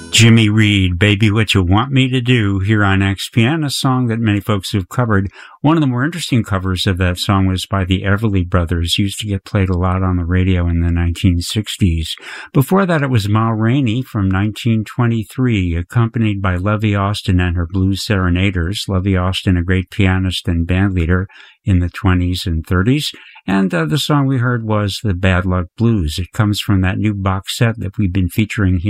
Jimmy Reed, Baby What You Want Me to Do, here on XPN, a song that many folks have covered. One of the more interesting covers of that song was by the Everly Brothers, used to get played a lot on the radio in the 1960s. Before that, it was Ma Rainey from 1923, accompanied by Lovey Austin and her Blues Serenaders. Lovey Austin, a great pianist and bandleader in the 20s and 30s. And the song we heard was the Bad Luck Blues. It comes from that new box set that we've been featuring here